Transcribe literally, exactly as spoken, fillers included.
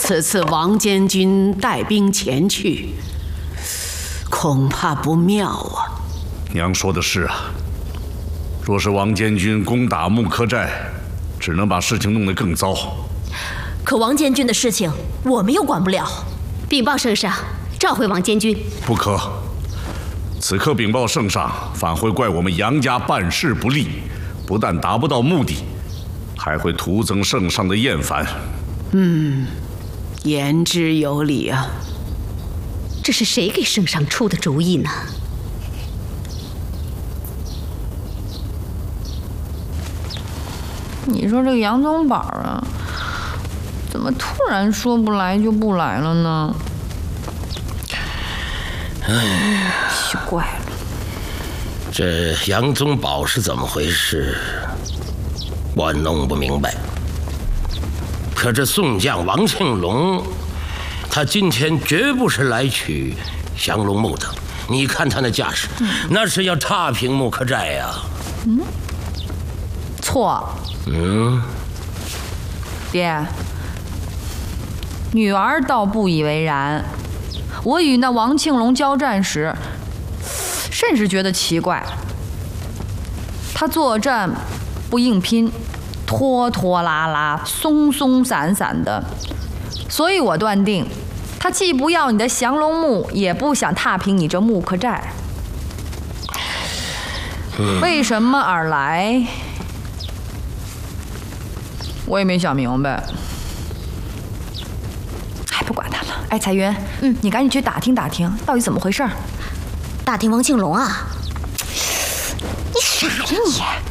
此次王监军带兵前去，恐怕不妙啊。 娘说的是啊，若是王监军攻打木柯寨，只能把事情弄得更糟。 可王监军的事情，我们又管不了。 禀报圣上，召回王监军。 不可，此刻禀报圣上，反会怪我们杨家办事不力，不但达不到目的，还会徒增圣上的厌烦。 嗯，言之有理啊。 这是谁给圣上出的主意呢？ 你说这个杨宗保啊，怎么突然说不来就不来了呢？ 哎， 奇怪了， 这杨宗保是怎么回事？我弄不明白。可这宋将王庆龙，他今天绝不是来取降龙木的。你看他那架势，嗯、那是要踏平木柯寨呀、啊。 嗯，错。 嗯， 爹，女儿倒不以为然。我与那王庆龙交战时，甚是觉得奇怪。他作战不硬拼，拖拖拉拉、松松散散的，所以我断定，他既不要你的降龙木，也不想踏平你这木柯寨。嗯、为什么而来？我也没想明白。哎，不管他了。哎，彩云，嗯，你赶紧去打听打听，到底怎么回事？ 打听王庆龙啊？ 你傻呀你！